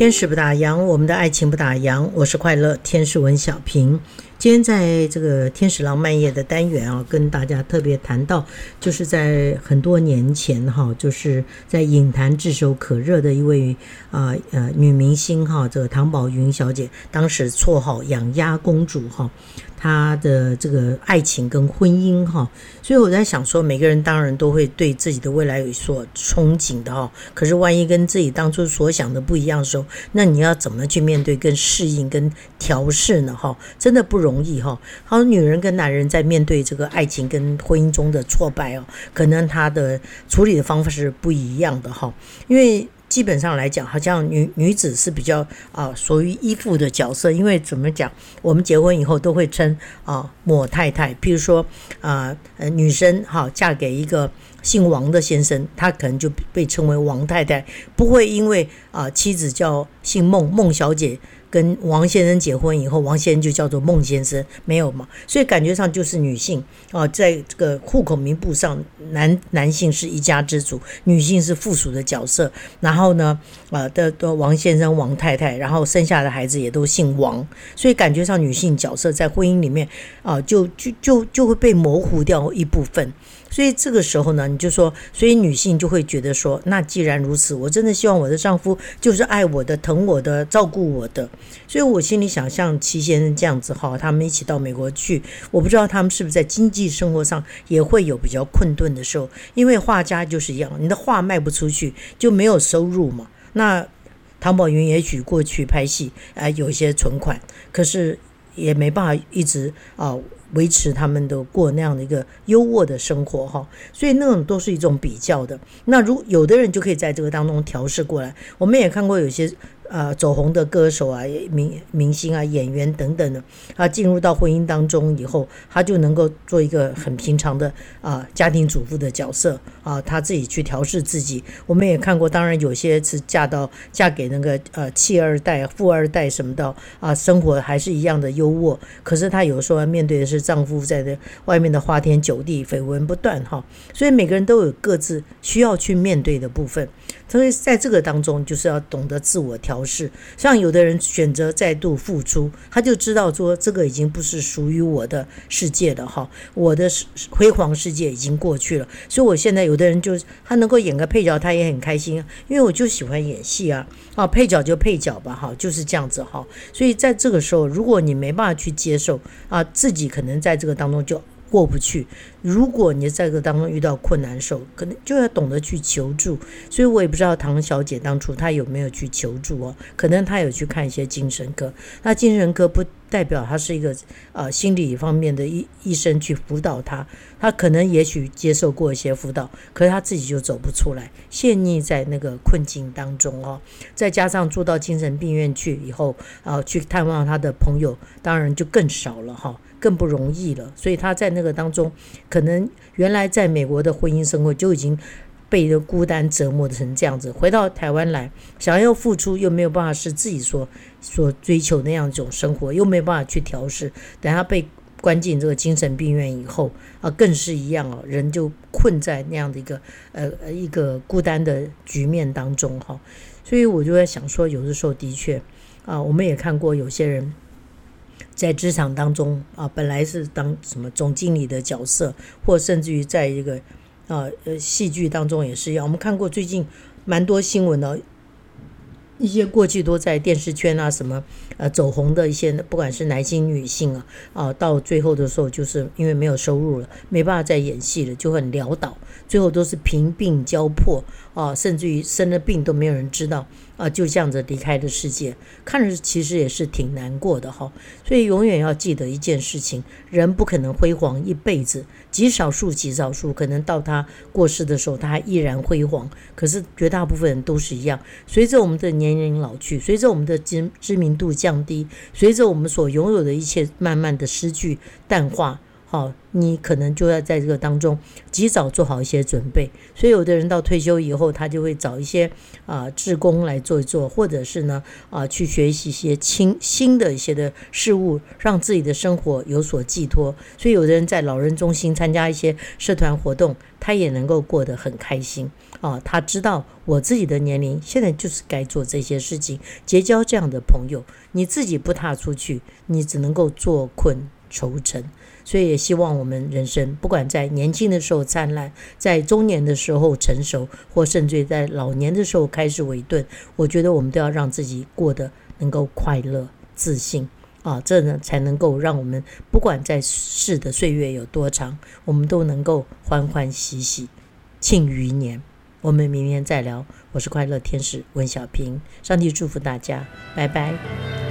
天使不打烊，我们的爱情不打烊。我是快乐天使文小平。今天在这个天使浪漫夜的单元啊，跟大家特别谈到，就是在很多年前哈，就是在影坛炙手可热的一位女明星哈，这个唐宝云小姐，当时绰号养鸭公主哈。她的这个爱情跟婚姻哈，所以我在想说，每个人当然都会对自己的未来有所憧憬的哈。可是万一跟自己当初所想的不一样的时候，那你要怎么去面对、跟适应、跟调试呢？哈，真的不容易哈。好，女人跟男人在面对这个爱情跟婚姻中的挫败哦，可能他的处理的方法是不一样的哈，因为基本上来讲，好像女子是比较属于依附的角色，因为怎么讲，我们结婚以后都会称某太太，譬如说女生嫁给一个姓王的先生，她可能就被称为王太太，不会因为妻子叫姓孟小姐跟王先生结婚以后，王先生就叫做孟先生，没有嘛？所以感觉上就是女性在这个户口名簿上，男性是一家之主，女性是附属的角色。然后呢，的王先生、王太太，然后生下的孩子也都姓王，所以感觉上女性角色在婚姻里面就会被模糊掉一部分。所以这个时候呢，你就说，所以女性就会觉得说，那既然如此，我真的希望我的丈夫就是爱我的、疼我的、照顾我的。所以我心里想，像戚先生这样子他们一起到美国去，我不知道他们是不是在经济生活上也会有比较困顿的时候，因为画家就是一样，你的画卖不出去就没有收入嘛。那唐宝云也许过去拍戏有一些存款，可是也没办法一直维持他们的过那样的一个优渥的生活哈，所以那种都是一种比较的。那有的人就可以在这个当中调试过来。我们也看过有些走红的歌手明星演员等等的，他进入到婚姻当中以后，他就能够做一个很平常的家庭主妇的角色他自己去调试自己。我们也看过，当然有些是嫁给那个妻二代、富二代什么的生活还是一样的优渥，可是他有时候要面对的是丈夫在外面的花天酒地、绯闻不断所以每个人都有各自需要去面对的部分。所以在这个当中，就是要懂得自我调试。像有的人选择再度付出，他就知道说这个已经不是属于我的世界了我的辉煌世界已经过去了。所以我现在有的人就是他能够演个配角，他也很开心因为我就喜欢演戏配角就配角吧就是这样子所以在这个时候，如果你没办法去接受自己可能在这个当中就过不去，如果你在这个当中遇到困难的时候，可能就要懂得去求助。所以我也不知道唐小姐当初她有没有去求助可能她有去看一些精神科。那精神科不代表她是一个心理方面的医生去辅导她，她可能也许接受过一些辅导，可是她自己就走不出来，陷溺在那个困境当中再加上住到精神病院去以后去探望她的朋友，当然就更少了更不容易了。所以他在那个当中，可能原来在美国的婚姻生活就已经被孤单折磨成这样子，回到台湾来想要付出，又没有办法是自己所追求那样一种生活，又没有办法去调试。等他被关进这个精神病院以后更是一样人就困在那样的一个孤单的局面当中所以我就在想说，有的时候的确我们也看过有些人在职场当中本来是当什么总经理的角色，或甚至于在一个戏剧当中也是一样。我们看过最近蛮多新闻一些过去都在电视圈什么走红的一些，不管是男性女性到最后的时候，就是因为没有收入了，没办法再演戏了，就很潦倒，最后都是贫病交迫甚至于生了病都没有人知道就这样子离开的世界，看着其实也是挺难过的所以永远要记得一件事情，人不可能辉煌一辈子，极少数可能到他过世的时候他还依然辉煌，可是绝大部分人都是一样，随着我们的年龄老去，随着我们的知名度降低，随着我们所拥有的一切慢慢的失去淡化你可能就要在这个当中及早做好一些准备。所以有的人到退休以后，他就会找一些志工来做一做，或者是呢去学习一些新的一些的事物，让自己的生活有所寄托。所以有的人在老人中心参加一些社团活动，他也能够过得很开心他知道我自己的年龄现在就是该做这些事情，结交这样的朋友。你自己不踏出去，你只能够坐困愁城。所以也希望我们人生不管在年轻的时候灿烂，在中年的时候成熟，或甚至在老年的时候开始萎顿，我觉得我们都要让自己过得能够快乐自信这呢才能够让我们不管在世的岁月有多长，我们都能够欢欢喜喜庆余年。我们明天再聊。我是快乐天使温小平，上帝祝福大家，拜拜。